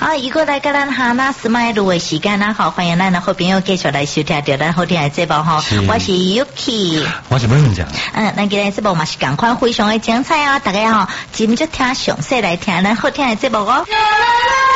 好，如果来跟咱哈那斯麦路的时间啦，好，欢迎咱的好朋友继续来收听到咱好听的节目哈。我是 Yuki， 我是文讲。 咱今日节目嘛是赶快非常的精彩啊！大家哈，今就听详细来听咱好听的节目哦。